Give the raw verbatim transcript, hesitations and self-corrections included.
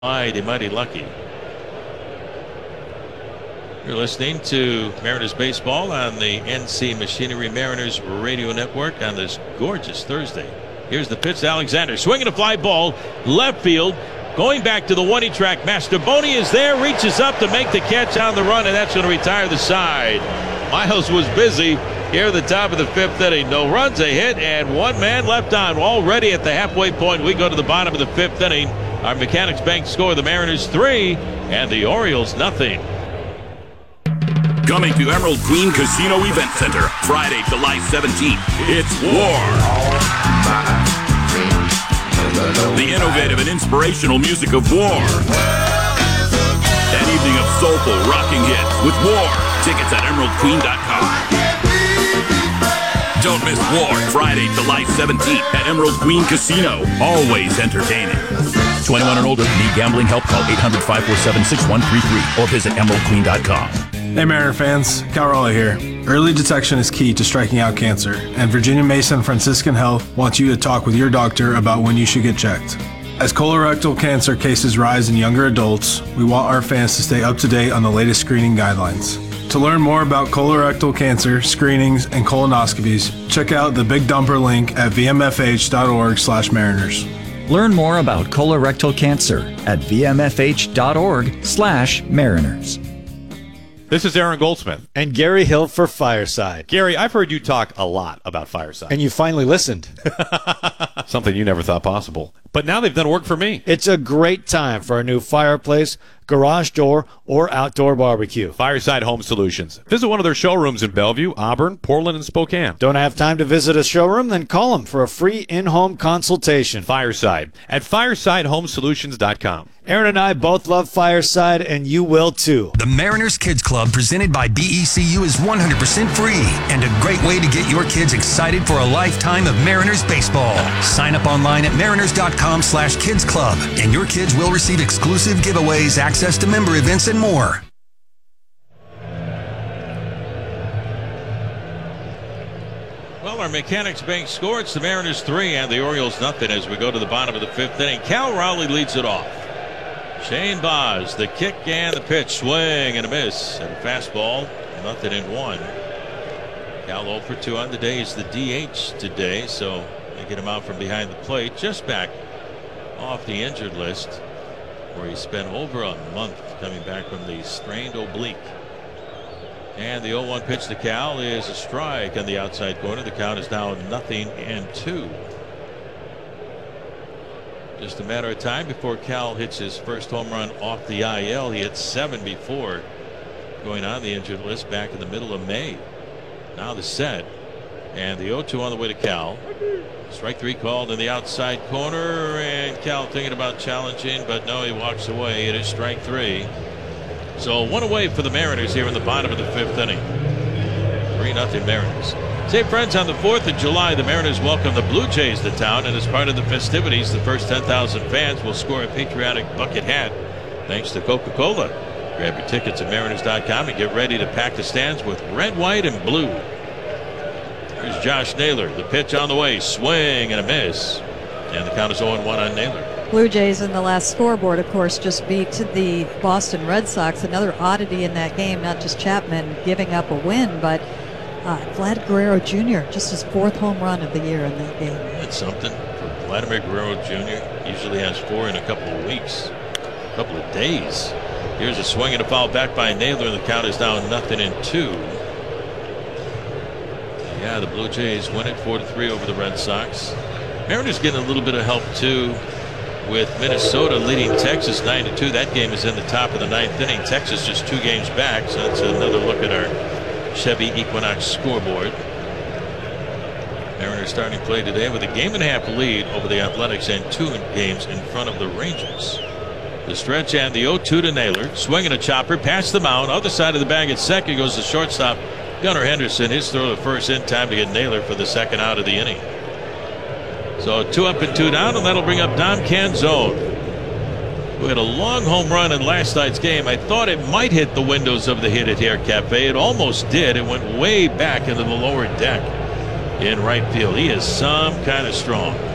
Mighty, mighty lucky. You're listening to Mariners baseball on the N C Machinery Mariners radio network on this gorgeous Thursday. Here's the pitch to Alexander, swinging a fly ball left field, going back to the one-E track. Mastrobuoni is there, reaches up to make the catch on the run, and that's going to retire the side. Miles was busy here at the top of the fifth inning. No runs, a hit, and one man left on. Already at the halfway point, we go to the bottom of the fifth inning. Our Mechanics Bank score: the Mariners three and the Orioles nothing. Coming to Emerald Queen Casino Event Center, Friday, July seventeenth, it's War. The innovative and inspirational music of War. An evening of soulful rocking hits with War. Tickets at emerald queen dot com. Don't miss War, Friday, July seventeenth at Emerald Queen Casino. Always entertaining. twenty-one and older. Need gambling help? Call eight hundred, five four seven, six one three three or visit emerald queen dot com. Hey Mariner fans, Cal Raleigh here. Early detection is key to striking out cancer, and Virginia Mason Franciscan Health wants you to talk with your doctor about when you should get checked. As colorectal cancer cases rise in younger adults, we want our fans to stay up to date on the latest screening guidelines. To learn more about colorectal cancer, screenings, and colonoscopies, check out the Big Dumper link at v m f h dot org slash mariners. Learn more about colorectal cancer at v m f h dot org slash mariners. This is Aaron Goldsmith. And Gary Hill for Fireside. Gary, I've heard you talk a lot about Fireside. And you finally listened. Something you never thought possible. But now they've done work for me. It's a great time for a new fireplace, garage door, or outdoor barbecue. Fireside Home Solutions. Visit one of their showrooms in Bellevue, Auburn, Portland, and Spokane. Don't have time to visit a showroom? Then call them for a free in-home consultation. Fireside at fireside home solutions dot com. Aaron and I both love Fireside, and you will too. The Mariners Kids Club, presented by B E C U, is one hundred percent free and a great way to get your kids excited for a lifetime of Mariners baseball. Sign up online at mariners dot com slash kids club, and your kids will receive exclusive giveaways, access to member events, and more. Well, our Mechanics Bank score, it's the Mariners three and the Orioles nothing as we go to the bottom of the fifth inning. Cal Raleigh leads it off. Shane Baz, the kick and the pitch, swing and a miss, and a fastball, nothing in one. Cal oh for two on the day. Is the D H today, so they get him out from behind the plate, just back off the injured list, where he spent over a month coming back from the strained oblique. And the oh one pitch to Cal is a strike on the outside corner. The count is now nothing and two. Just a matter of time before Cal hits his first home run off the I L. He hit seven before going on the injured list back in the middle of May. Now the set, and the oh two on the way to Cal. Strike three called in the outside corner, and Cal thinking about challenging, but no, he walks away. It is strike three. So one away for the Mariners here in the bottom of the fifth inning. three nothing Mariners. Say, friends, on the fourth of July, the Mariners welcome the Blue Jays to town, and as part of the festivities, the first ten thousand fans will score a patriotic bucket hat thanks to Coca-Cola. Grab your tickets at mariners dot com and get ready to pack the stands with red, white, and blue. Here's Josh Naylor. The pitch on the way. Swing and a miss. And the count is oh one on Naylor. Blue Jays in the last scoreboard, of course, just beat the Boston Red Sox. Another oddity in that game, not just Chapman giving up a win, but uh, Vlad Guerrero Junior, just his fourth home run of the year in that game. That's something for Vladimir Guerrero Junior Usually has four in a couple of weeks, a couple of days. Here's a swing and a foul back by Naylor, and the count is now nothing in two. Yeah, the Blue Jays win it four to three over the Red Sox. Mariners getting a little bit of help too, with Minnesota leading Texas nine to two. That game is in the top of the ninth inning. Texas just two games back, so that's another look at our Chevy Equinox scoreboard. Mariners starting play today with a game and a half lead over the Athletics and two games in front of the Rangers. The stretch and the oh two to Naylor, swinging a chopper past the mound, other side of the bag at second goes the shortstop Gunnar Henderson. His throw to first in time to get Naylor for the second out of the inning. So two up and two down, and that'll bring up Dom Canzone, who had a long home run in last night's game. I thought it might hit the windows of the Hit It Here Cafe. It almost did. It went way back into the lower deck in right field. He is some kind of strong.